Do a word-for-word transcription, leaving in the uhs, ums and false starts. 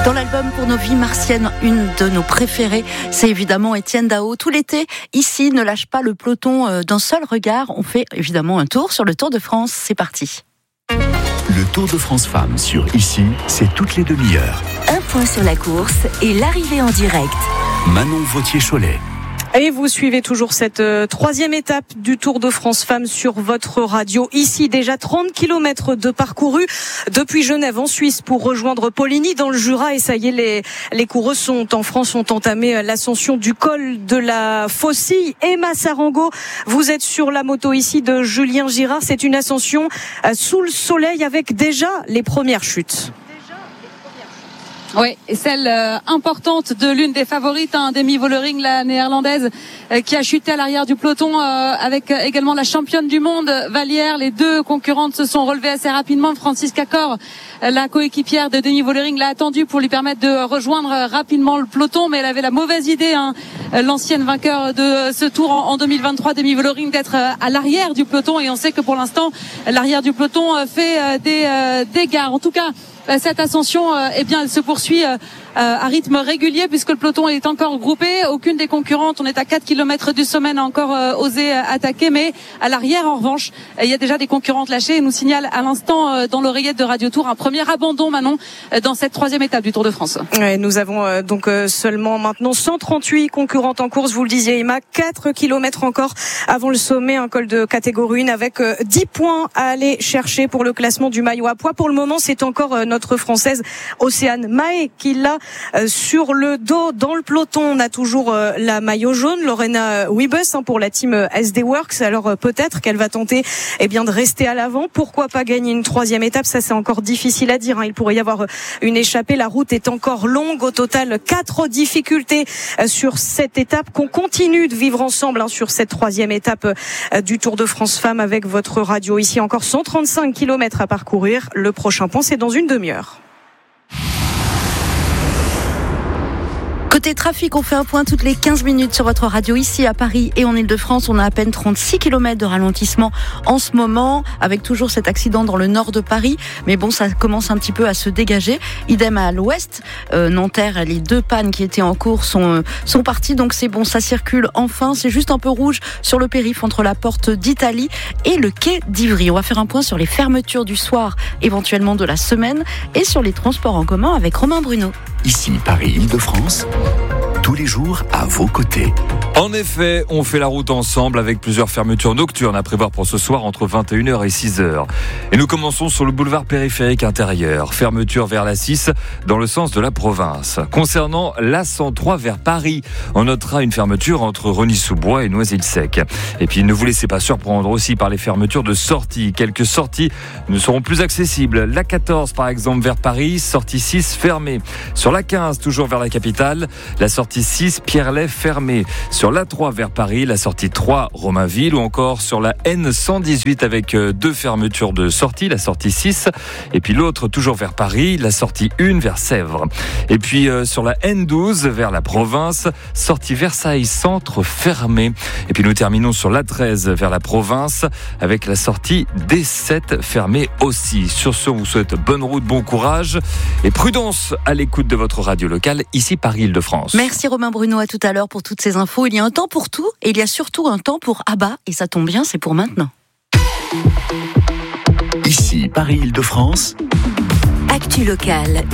Dans l'album Pour nos vies martiennes, une de nos préférées, c'est évidemment Étienne Dao. Tout l'été, ici, ne lâche pas le peloton d'un seul regard. On fait évidemment un tour sur le Tour de France. C'est parti. Le Tour de France Femmes sur Ici, c'est toutes les demi-heures. Un point sur la course et l'arrivée en direct. Manon Vautier-Cholet. Et vous suivez toujours cette euh, troisième étape du Tour de France Femmes sur votre radio. Ici, déjà trente kilomètres de parcouru depuis Genève en Suisse pour rejoindre Poligny dans le Jura. Et ça y est, les, les coureuses sont en France, ont entamé l'ascension du col de la Faucille. Emma Sarango, vous êtes sur la moto ici de Julien Girard. C'est une ascension euh, sous le soleil avec déjà les premières chutes. Oui, et celle euh, importante de l'une des favorites, hein, Demi Vollering, la néerlandaise, euh, qui a chuté à l'arrière du peloton, euh, avec euh, également la championne du monde, Vallière. Les deux concurrentes se sont relevées assez rapidement. Francisca Cor, euh, la coéquipière de Demi Vollering, l'a attendue pour lui permettre de rejoindre euh, rapidement le peloton, mais elle avait la mauvaise idée, hein, euh, l'ancienne vainqueur de euh, ce tour en, en deux mille vingt-trois, Demi Vollering, d'être euh, à l'arrière du peloton. Et on sait que pour l'instant, l'arrière du peloton euh, fait euh, des euh, dégâts. En tout cas, cette ascension, euh, eh bien, elle se poursuit euh, à rythme régulier puisque le peloton est encore groupé. Aucune des concurrentes, on est à quatre kilomètres du sommet, n'a encore euh, osé attaquer. Mais à l'arrière, en revanche, il y a déjà des concurrentes lâchées. Et nous signale à l'instant euh, dans l'oreillette de Radio Tour un premier abandon, Manon, euh, dans cette troisième étape du Tour de France. Ouais, nous avons euh, donc euh, seulement maintenant cent trente-huit concurrentes en course. Vous le disiez, Emma, quatre kilomètres encore avant le sommet, un col de catégorie un avec euh, dix points à aller chercher pour le classement du maillot à poids. Pour le moment, c'est encore euh, notre Française Océane Mahé qui l'a euh, sur le dos dans le peloton. On a toujours euh, la maillot jaune, Lorena Wiebes, hein, pour la team euh, S D Works. Alors euh, peut-être qu'elle va tenter eh bien de rester à l'avant. Pourquoi pas gagner une troisième étape? Ça, c'est encore difficile à dire, hein. Il pourrait y avoir euh, une échappée. La route est encore longue. Au total, quatre difficultés euh, sur cette étape qu'on continue de vivre ensemble, hein, sur cette troisième étape euh, du Tour de France Femmes avec votre radio. Ici, encore cent trente-cinq kilomètres à parcourir. Le prochain point, c'est dans une demi-heure. Côté trafic, on fait un point toutes les quinze minutes sur votre radio ici à Paris et en Ile-de-France. On a à peine trente-six kilomètres de ralentissement en ce moment, avec toujours cet accident dans le nord de Paris. Mais bon, ça commence un petit peu à se dégager. Idem à l'ouest. Euh, Nanterre, les deux pannes qui étaient en cours sont, sont parties. Donc c'est bon, ça circule enfin. C'est juste un peu rouge sur le périph' entre la porte d'Italie et le quai d'Ivry. On va faire un point sur les fermetures du soir, éventuellement de la semaine, et sur les transports en commun avec Romain Bruno. Ici, Paris-Île-de-France, tous les jours à vos côtés. En effet, on fait la route ensemble avec plusieurs fermetures nocturnes à prévoir pour ce soir entre vingt et une heures et six heures. Et nous commençons sur le boulevard périphérique intérieur. Fermeture vers l'A six dans le sens de la province. Concernant l'A cent trois vers Paris, on notera une fermeture entre Rosny-sous-Bois et Noisy-le-Sec. Et puis ne vous laissez pas surprendre aussi par les fermetures de sorties. Quelques sorties ne seront plus accessibles. L'A quatorze par exemple vers Paris, sortie six fermée. Sur l'A quinze toujours vers la capitale, la sortie six Pierre-Laye fermée. Sur l'A trois vers Paris, la sortie trois Romainville, ou encore sur la N cent dix-huit avec deux fermetures de sortie, la sortie six et puis l'autre toujours vers Paris, la sortie un vers Sèvres. Et puis euh, sur la N douze vers la province, sortie Versailles centre fermée. Et puis nous terminons sur l'A treize vers la province avec la sortie D sept fermée aussi. Sur ce, on vous souhaite bonne route, bon courage et prudence à l'écoute de votre radio locale ici Paris-Île-de-France. Merci Romain Bruno, à tout à l'heure pour toutes ces infos. Il y a un temps pour tout et il y a surtout un temps pour Abba, et ça tombe bien, c'est pour maintenant. Ici Paris-Île-de-France, Actu locale,